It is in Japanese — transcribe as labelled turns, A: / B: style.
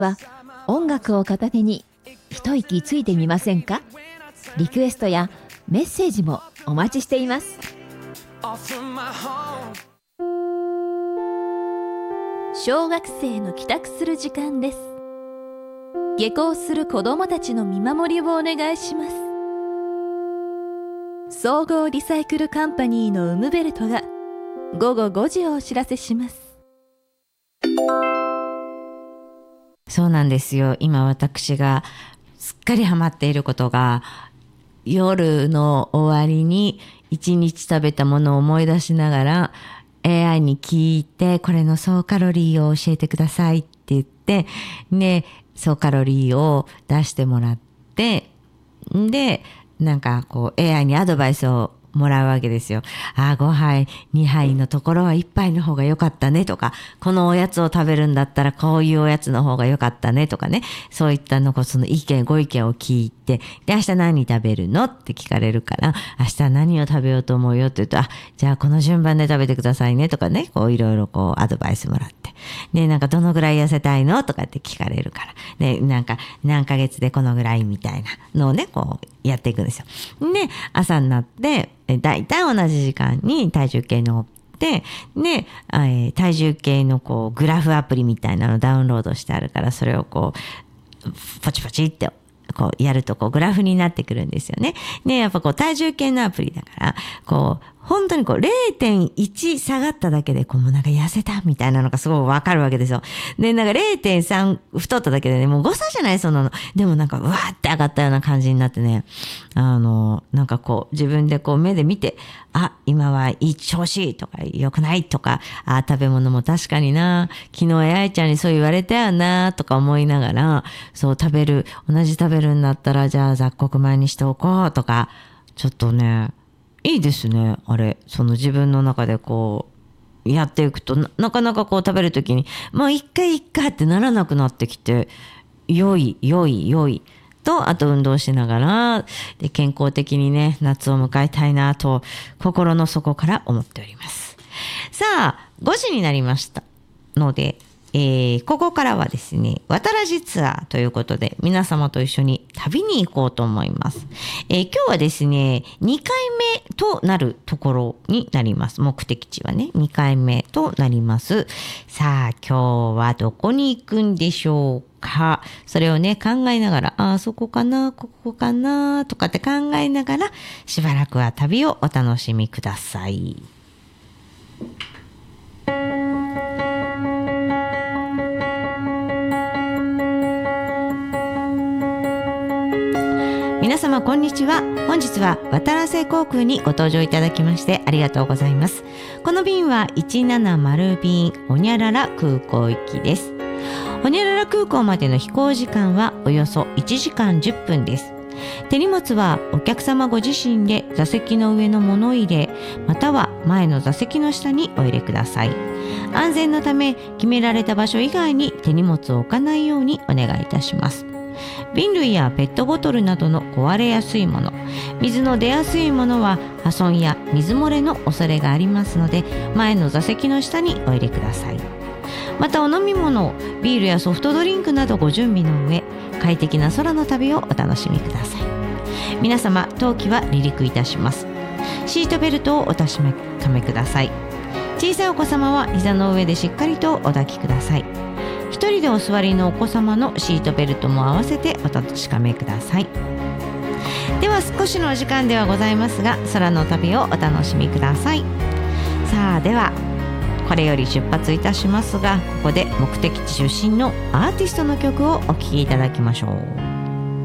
A: は音楽を片手に一息ついてみませんか？リクエストやメッセージもお待ちしています。
B: 小学生の帰宅する時間です。下校する子どもたちの見守りをお願いします。総合リサイクルカンパニーのウムベルトが午後5時をお知らせします。
C: そうなんですよ。今私がすっかりハマっていることが、夜の終わりに一日食べたものを思い出しながら AI に聞いて、これの総カロリーを教えてくださいって言って、で総カロリーを出してもらって、でなんかこう AI にアドバイスをもらうわけですよ。5杯2杯のところは1杯の方が良かったねとか、このおやつを食べるんだったらこういうおやつの方が良かったねとかね、そういったのそのご意見を聞いて、で明日何食べるのって聞かれるから、明日何を食べようと思うよって言うと、じゃあこの順番で食べてくださいねとかね、こういろいろこうアドバイスもらって、でなんかどのぐらい痩せたいのとかって聞かれるから、でなんか何ヶ月でこのぐらいみたいなのをねこうやっていくんですよ。で朝になってだいたい同じ時間に体重計乗って、で体重計のこうグラフアプリみたいなのダウンロードしてあるから、それをこうポチポチってこうやるとこうグラフになってくるんですよね。でやっぱこう体重計のアプリだからこう本当にこう 0.1 下がっただけでこうもうなんか痩せたみたいなのがすごいわかるわけですよ。でなんか 0.3 太っただけでね、もう誤差じゃないそんなの。でもなんかうわーって上がったような感じになってね、なんかこう自分でこう目で見て、今はいい調子とか良くないとか、食べ物も確かにな、昨日AIちゃんにそう言われたよなとか思いながら、そう同じ食べるんだったらじゃあ雑穀米にしておこうとか、ちょっとねいいですね。あれその自分の中でこうやっていくと なかなかこう食べるときにもう一回ってならなくなってきて、良いと、あと運動しながらで健康的にね夏を迎えたいなと心の底から思っております。さあ5時になりましたので、ここからはですね渡らじツアーということで皆様と一緒に旅に行こうと思います。今日はですね2回目となるところになります。目的地はね2回目となります。さあ今日はどこに行くんでしょうか。それをね考えながら、そこかなここかなとかって考えながらしばらくは旅をお楽しみください。皆様こんにちは。本日は渡良瀬航空にご搭乗いただきましてありがとうございます。この便は170便ホニャララ空港行きです。ホニャララ空港までの飛行時間はおよそ1時間10分です。手荷物はお客様ご自身で座席の上の物入れまたは前の座席の下にお入れください。安全のため決められた場所以外に手荷物を置かないようにお願いいたします。瓶類やペットボトルなどの壊れやすいもの、水の出やすいものは破損や水漏れの恐れがありますので前の座席の下にお入れください。またお飲み物、ビールやソフトドリンクなどご準備の上、快適な空の旅をお楽しみください。皆様当機は離陸いたします。シートベルトをお確かめください。小さいお子様は膝の上でしっかりとお抱きください。一人でお座りのお子様のシートベルトも合わせてお確かめください。では少しのお時間ではございますが空の旅をお楽しみください。さあではこれより出発いたしますが、ここで目的地出身のアーティストの曲をお聴きいただきましょう。